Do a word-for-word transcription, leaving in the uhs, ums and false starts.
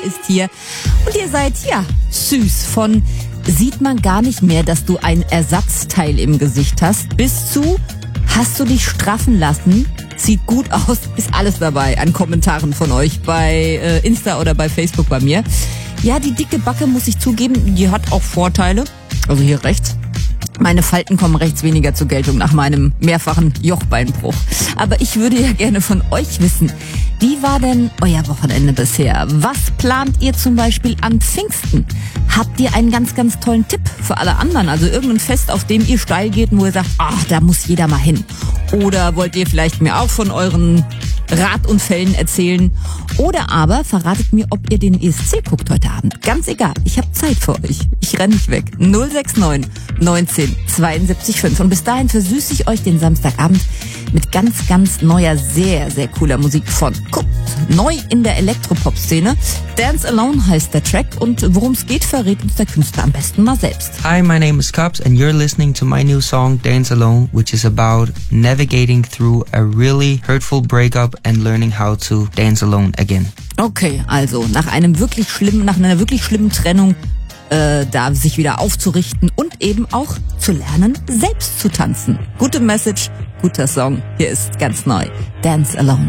ist hier. Und ihr seid, ja, süß. Von sieht man gar nicht mehr, dass du ein Ersatzteil im Gesicht hast, bis zu hast du dich straffen lassen, sieht gut aus, ist alles dabei an Kommentaren von euch bei äh, Insta oder bei Facebook bei mir. Ja, die dicke Backe, muss ich zugeben, die hat auch Vorteile. Also hier rechts. Meine Falten kommen rechts weniger zur Geltung nach meinem mehrfachen Jochbeinbruch. Aber ich würde ja gerne von euch wissen, wie war denn euer Wochenende bisher? Was plant ihr zum Beispiel an Pfingsten? Habt ihr einen ganz, ganz tollen Tipp für alle anderen? Also irgendein Fest, auf dem ihr steil geht und wo ihr sagt, ach, da muss jeder mal hin. Oder wollt ihr vielleicht mir auch von euren Radunfällen erzählen? Oder aber verratet mir, ob ihr den E S C guckt heute Abend. Ganz egal, ich habe Zeit für euch. Ich renne nicht weg. null sechs neun neunzehn zweiundsiebzig fünf. Und bis dahin versüße ich euch den Samstagabend mit ganz, ganz neuer, sehr, sehr cooler Musik von Kupt. Neu in der Elektropop-Szene. Dance Alone heißt der Track. Und worum es geht, verrät uns der Künstler am besten mal selbst. Hi, my name is Cups and you're listening to my new song Dance Alone, which is about navigating through a really hurtful breakup and learning how to dance alone again. Okay, also nach einem wirklich schlimmen, nach einer wirklich schlimmen Trennung äh, da sich wieder aufzurichten und eben auch zu lernen, selbst zu tanzen. Gute Message, guter Song. Hier ist ganz neu Dance Alone.